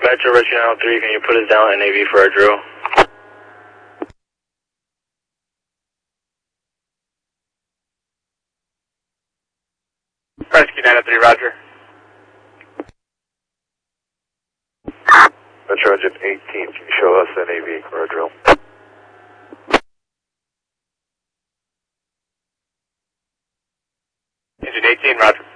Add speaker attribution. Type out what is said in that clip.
Speaker 1: Metro Rescue 903, can you put us down NAV for our drill?
Speaker 2: Rescue 903, roger.
Speaker 3: Metro Engine 18, can you show us NAV for our drill?
Speaker 2: Engine 18, roger.